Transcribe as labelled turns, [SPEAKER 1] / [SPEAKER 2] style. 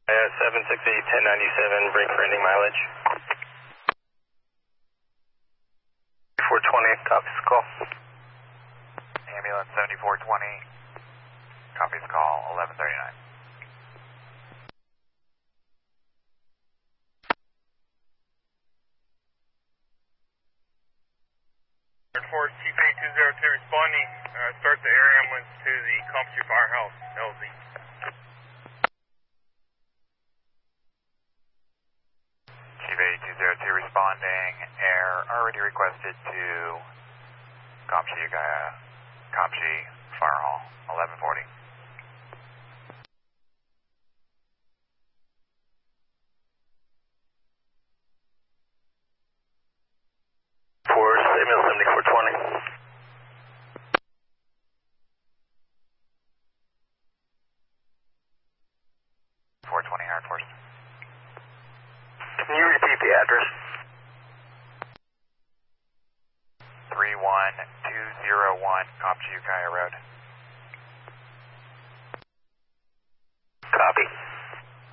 [SPEAKER 1] 768-1097, brake for ending mileage. 420, copies the call.
[SPEAKER 2] Ambulance 7420, copies call 1139.
[SPEAKER 3] Ford Chief 8202 responding. Start the air ambulance to the Compton Firehouse, LZ.
[SPEAKER 2] Chief 8202 responding. Air already requested to Compton Fire Hall, 1140.
[SPEAKER 1] For statement 7420.
[SPEAKER 2] 420 Air Force.
[SPEAKER 1] Can you repeat the address?
[SPEAKER 2] 31201 Compton Road.